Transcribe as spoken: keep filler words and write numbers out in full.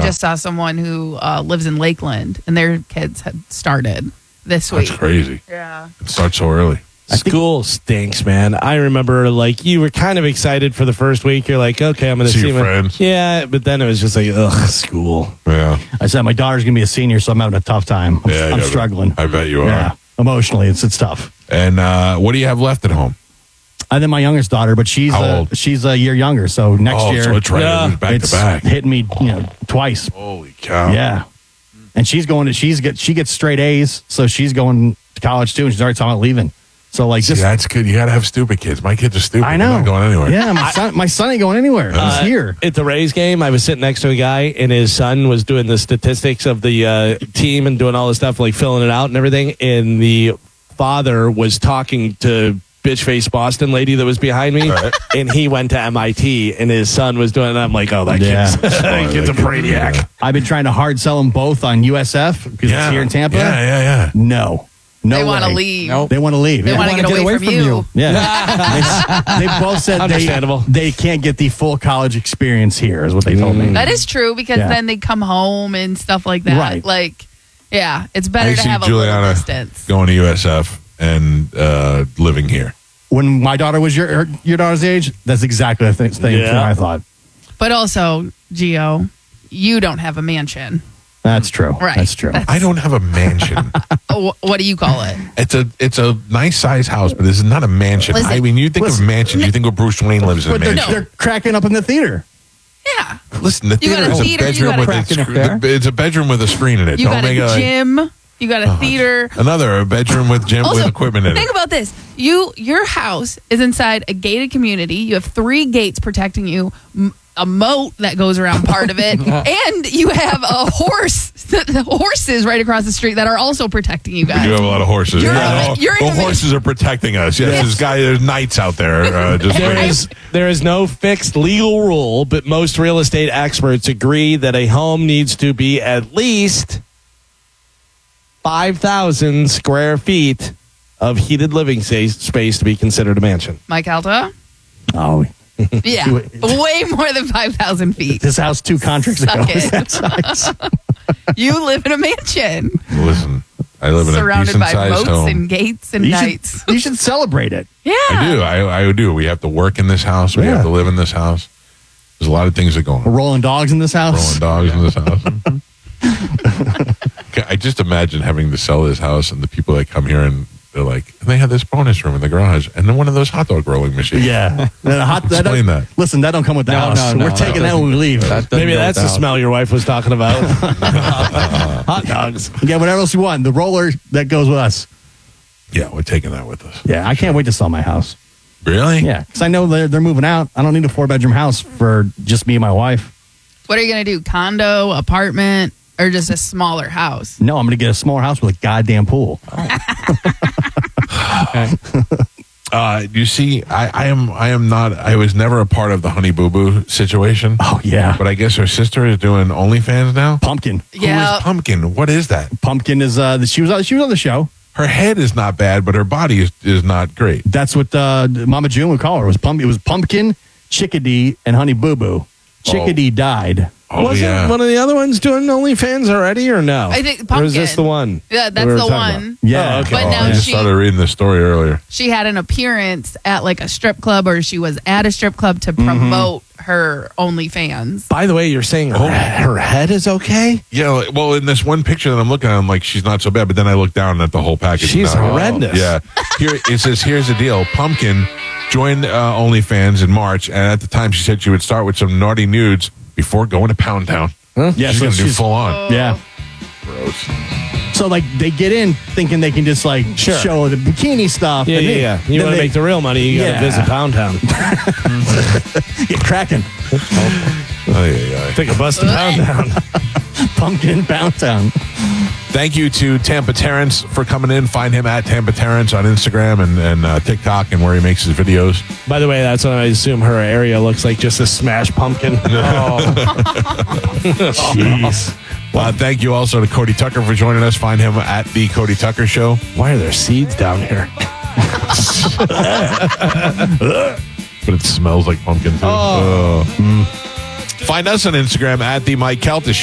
just saw someone who uh, lives in Lakeland, and their kids had started this week. That's crazy. Yeah. It starts so early. School stinks, man. I remember, like, you were kind of excited for the first week. You're like, okay, I'm going to See see, your my friends. Yeah, but then it was just like, ugh, school. Yeah. I said my daughter's going to be a senior, so I'm having a tough time. I'm, Yeah, I'm yeah, struggling. I bet you are. Yeah, emotionally, it's it's tough. And uh, what do you have left at home? And then my youngest daughter, but she's How uh, old? she's a year younger, so next oh, year so it's right. Yeah. It was back it's to back. hitting me, you know, twice. Holy cow. Yeah, and she's going to she's get she gets straight A's, so she's going to college too, and she's already talking about leaving. So like, See, just that's good. You got to have stupid kids. My kids are stupid. I They're know not going anywhere. Yeah, my son my son ain't going anywhere. Uh, He's here. At the Rays game, I was sitting next to a guy, and his son was doing the statistics of the uh, team and doing all this stuff, like filling it out and everything. And the father was talking to bitch face Boston lady that was behind me, Right. and he went to M I T, and his son was doing it. I'm like, oh, that Yeah. kid's, that kid's a that kid- brainiac. yeah. I've been trying to hard sell them both on U S F because Yeah. it's here in Tampa. Yeah, yeah, yeah. No, no, They want to way. leave. Nope. They want to leave. They yeah. want to wanna get away, from, you. Yeah, they, they both said they, Understandable. they can't get the full college experience here, is what they told me. That is true because Yeah. then they come home and stuff like that. Right. Like, yeah, it's I better to see have a little Juliana distance. going to U S F and uh, living here. When my daughter was your her- your daughter's age, that's exactly the thing, thing Yeah. I thought. But also, Gio, you don't have a mansion. That's true. Right. That's true. I don't have a mansion. Oh, wh- what do you call it? It's a it's a nice size house, but this is not a mansion. Listen, I mean, you think listen. of mansion, you think of Bruce Wayne lives in a But they're, mansion. they're cracking up in the theater. Yeah. Listen, the You got theater a is a theater, you bedroom got a with a cracking up screen. there. the- It's a bedroom with a screen in it. You Don't got make a it like- gym. You got a theater. another a bedroom with gym Also, with equipment in think it. about this. You, your house is inside a gated community. You have three gates protecting you, m- a moat that goes around part of it, and you have a horse, the horses right across the street that are also protecting you guys. You have a lot of horses. You're Yeah, in- the- you're in the the- horses are protecting us. Yes, Yes. there's guy, there's knights out there. Uh, just There waiting. is there is no fixed legal rule, but most real estate experts agree that a home needs to be at least five thousand square feet of heated living sa- space to be considered a mansion. Mike Alta? Oh, Yeah. Way more than five thousand feet. this house two contracts ago Suck was it. that size. You live in a mansion Listen, I live in a surrounded decent by sized moats home. and gates and You knights. should, you should celebrate it. Yeah. I do. I, I do. We have to work in this house. We Yeah. have to live in this house. There's a lot of things that go on. We're rolling dogs in this house. Rolling dogs in this house. I just imagine having to sell this house and the people that come here and they're like, and they have this bonus room in the garage and then one of those hot dog rolling machines. Yeah. The hot, that Explain don't- that. Listen, that don't come with the No, house. no, no, We're that taking that doesn't- when we leave. That doesn't Maybe go that's the without. smell your wife was talking about. Hot dogs. Yeah, whatever else you want. The roller that goes with us. Yeah, we're taking that with us. Yeah, I can't wait to sell my house. Really? Yeah, because I know they're, they're moving out. I don't need a four bedroom house for just me and my wife. What are you going to do? Condo, apartment, or just a smaller house? No, I'm going to get a smaller house with a goddamn pool. Uh, you see, I, I am I am not I was never a part of the Honey Boo Boo situation. Oh, yeah. But I guess her sister is doing OnlyFans now. Pumpkin. Yeah. Who is Pumpkin? What is that? Pumpkin is, uh, she was, on- she was on the show. Her head is not bad, but her body is, is not great. That's what uh, Mama June would call her. It was, pump, it was Pumpkin, Chickadee, and Honey Boo Boo. Chickadee died. Oh, Wasn't yeah. one of the other ones doing OnlyFans already or no? I think Or is this Pumpkin. the one? Yeah, that that's we were the talking one. about? Yeah. Oh, okay. But Oh, now I just she- started reading the story earlier. She had an appearance at like a strip club, or she was at a strip club to promote her OnlyFans. By the way, you're saying her, her head is okay? Yeah, well, in this one picture that I'm looking at, I'm like, she's not so bad. But then I look down at the whole package. She's and I'm like, horrendous. Yeah. Here it says, here's the deal. Pumpkin joined uh, OnlyFans in March, and at the time she said she would start with some naughty nudes before going to Pound Town. Yeah, she's so gonna do she's- full on. Yeah. Gross. So, like, they get in thinking they can just, like, Sure. show the bikini stuff. Yeah, and yeah, they- yeah. You then want to they make the real money, you got to Yeah. visit Pound Town. get cracking. Ay, ay, ay. Take a bus to Pound Town. Pumpkin Pound Town. Thank you to Tampa Terrence for coming in. Find him at Tampa Terrence on Instagram and, and uh, TikTok and where he makes his videos. By the way, that's what I assume her area looks like, just a smashed pumpkin. Jeez. Uh, thank you also to Cody Tucker for joining us. Find him at The Cody Tucker Show. Why are there seeds down here? But it smells like pumpkin, too. Oh. Find us on Instagram at The Mike Calta Show.